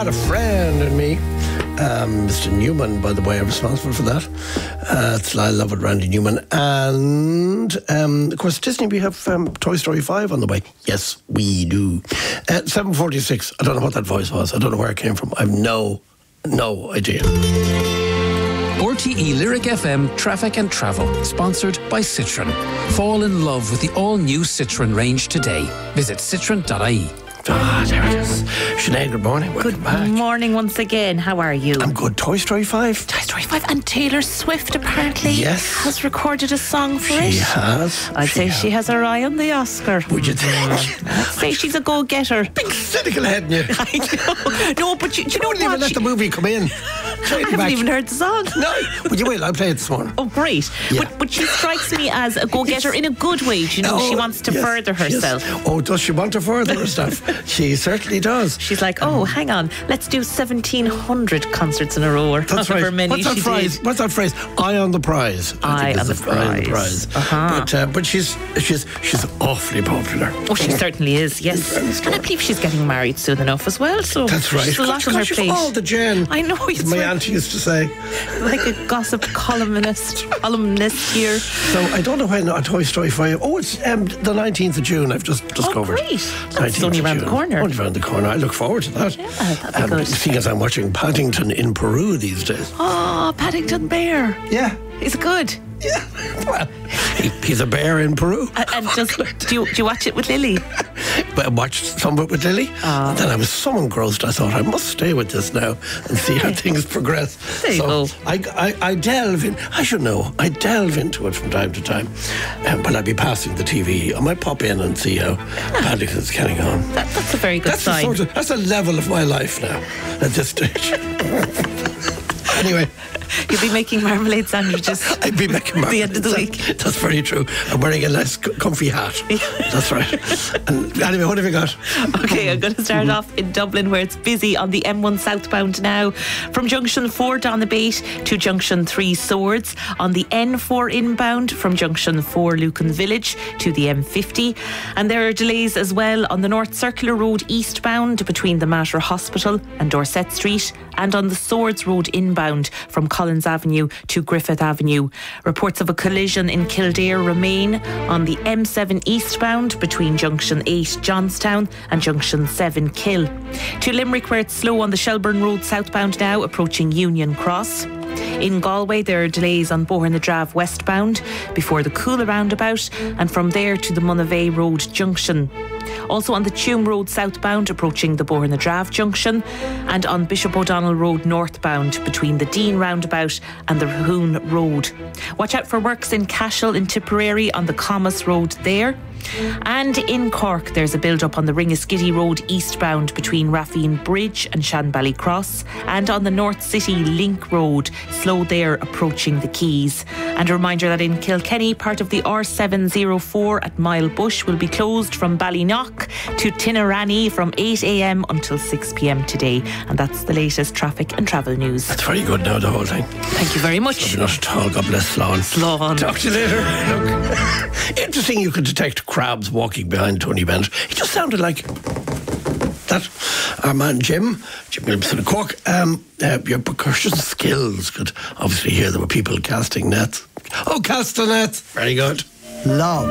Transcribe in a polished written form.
got a friend in me. Mr. Newman, by the way, I'm responsible for that. It's I Love It, Randy Newman. And, of course, Disney, we have Toy Story 5 on the way. Yes, we do. 7:46. I don't know what that voice was. I don't know where it came from. I have no idea. RTE Lyric FM Traffic and Travel, sponsored by Citroën. Fall in love with the all-new Citroën range today. Visit citroen.ie. There it is. Sinead, good morning. Welcome back. Good morning once again. How are you? I'm good. Toy Story 5. Toy Story 5. And Taylor Swift apparently has recorded a song for it. She has. I'd say she has her eye on the Oscar. Would you think? I'd say she's a go-getter. Big cynical head in you. I know. No, but you know what? You wouldn't even let the movie come in. I haven't even heard the song. No, but you will. I'll play it this morning. Oh, great. Yeah. But she strikes me as a go-getter in a good way. Do you know, she wants to further herself. Oh, does she want to further herself? She certainly does. She's like, hang on, let's do 1,700 concerts in a row, or that's however right. many What's that she phrase? did. What's that phrase? Eye on the prize. Eye on the prize. But she's awfully popular. Oh, she certainly is, yes. And I believe she's getting married soon enough as well. So that's right. She's a lot on her plate. All the Jen. I know. My auntie used to say. Like a gossip columnist here. So I don't know when a Toy Story 5. Oh, it's the 19th of June. I've just discovered. Oh, great. That's only around the corner. Only around the corner. I look forward to that. Yeah, that'd be good. Seeing as I'm watching Paddington in Peru these days. Oh, Paddington Bear. Yeah. Is it good? Yeah. Well, he's a bear in Peru. And just do you watch it with Lily? But I watched some of it with Lily. And then I was so engrossed, I thought, I must stay with this now and see how things progress. There you go. I delve in. I should know. I delve into it from time to time. When I'd be passing the TV, I might pop in and see how Paddington's getting on. That's a very good sign. That's a level of my life now at this stage. Anyway. You'll be making marmalade sandwiches. I'd be making marmalade at the end of the week. That's very true. I'm wearing a nice comfy hat. That's right. And anyway, what have you got? Okay, I'm going to start off in Dublin, where it's busy on the M1 southbound now, from junction 4 Donabate to junction 3 Swords, on the N4 inbound from junction 4 Lucan Village to the M50, and there are delays as well on the North Circular Road eastbound between the Mater Hospital and Dorset Street, and on the Swords Road inbound from Collins Avenue to Griffith Avenue. Reports of a collision in Kildare remain on the M7 eastbound between junction 8 Johnstown and junction 7 Kill. To Limerick, where it's slow on the Shelburne Road southbound now, approaching Union Cross. In Galway, there are delays on Boher-na-Drave westbound before the Coola roundabout, and from there to the Monavea Road junction. Also on the Tuam Road southbound, approaching the Boher-na-Drave junction, and on Bishop O'Donnell Road northbound between the Dean roundabout and the Rahoon Road. Watch out for works in Cashel in Tipperary on the Comas Road there. And in Cork, there's a build-up on the Ringaskiddy Road eastbound between Raffine Bridge and Shanbally Cross, and on the North City Link Road, slow there approaching the Quays. And a reminder that in Kilkenny, part of the R704 at Mile Bush will be closed from Ballynock to Tinarani from 8 a.m. until 6 p.m. today. And that's the latest traffic and travel news. That's very good now, the whole thing. Thank you very much. Not at all. God bless Sloan. Talk to you later. Look. Interesting, you could detect crabs walking behind Tony Bennett. It just sounded like that. Our man Jim Williamson of Cork, your percussion skills could obviously hear there were people casting nets. Oh, castanets. Very good. Love.